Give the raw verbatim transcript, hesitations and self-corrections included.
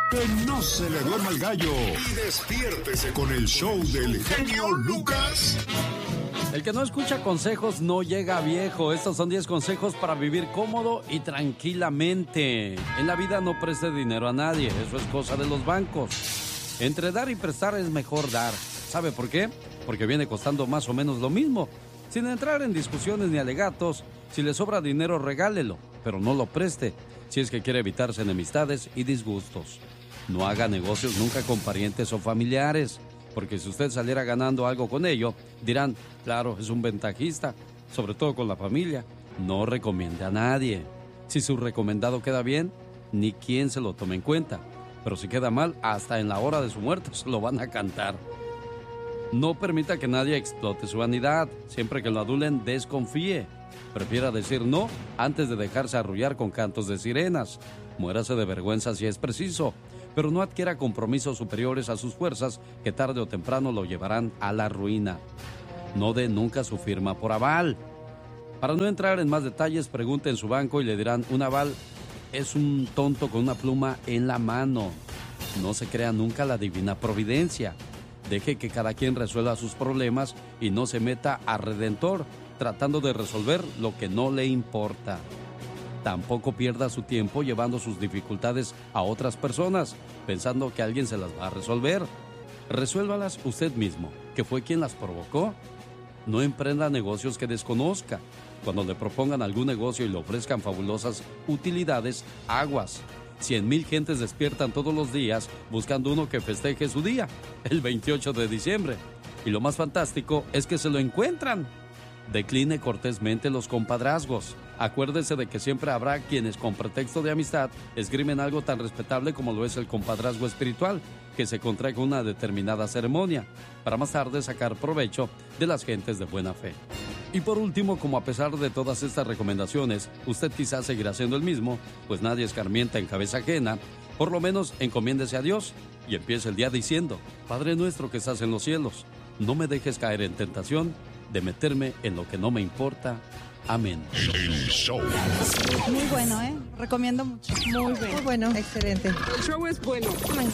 Que no se le duerma el gallo. Y despiértese con el show del genio Lucas. El que no escucha consejos no llega a viejo. Estos son diez consejos para vivir cómodo y tranquilamente. En la vida no preste dinero a nadie, eso es cosa de los bancos. Entre dar y prestar es mejor dar. ¿Sabe por qué? Porque viene costando más o menos lo mismo. Sin entrar en discusiones ni alegatos, si le sobra dinero regálelo, pero no lo preste, si es que quiere evitarse enemistades y disgustos. No haga negocios nunca con parientes o familiares, porque si usted saliera ganando algo con ello, dirán, claro, es un ventajista, sobre todo con la familia. No recomiende a nadie. Si su recomendado queda bien, ni quien se lo tome en cuenta. Pero si queda mal, hasta en la hora de su muerte se lo van a cantar. No permita que nadie explote su vanidad. Siempre que lo adulen, desconfíe. Prefiera decir no antes de dejarse arrullar con cantos de sirenas. Muérase de vergüenza si es preciso, pero no adquiera compromisos superiores a sus fuerzas que tarde o temprano lo llevarán a la ruina. No dé nunca su firma por aval. Para no entrar en más detalles, pregunte en su banco y le dirán, un aval es un tonto con una pluma en la mano. No se crea nunca la divina providencia. Deje que cada quien resuelva sus problemas y no se meta a redentor tratando de resolver lo que no le importa. Tampoco pierda su tiempo llevando sus dificultades a otras personas, pensando que alguien se las va a resolver. Resuélvalas usted mismo, que fue quien las provocó. No emprenda negocios que desconozca. Cuando le propongan algún negocio y le ofrezcan fabulosas utilidades, aguas. Cien mil gentes despiertan todos los días buscando uno que festeje su día, el veintiocho de diciembre. Y lo más fantástico es que se lo encuentran. Decline cortésmente los compadrazgos. Acuérdese de que siempre habrá quienes con pretexto de amistad esgrimen algo tan respetable como lo es el compadrazgo espiritual, que se contrae con una determinada ceremonia, para más tarde sacar provecho de las gentes de buena fe. Y por último, como a pesar de todas estas recomendaciones, usted quizás seguirá siendo el mismo, pues nadie escarmienta en cabeza ajena, por lo menos encomiéndese a Dios y empiece el día diciendo, Padre nuestro que estás en los cielos, no me dejes caer en tentación de meterme en lo que no me importa. Amén. El show. Muy bueno, ¿eh? Recomiendo mucho. Muy bueno. Muy bueno. Excelente. El show es bueno.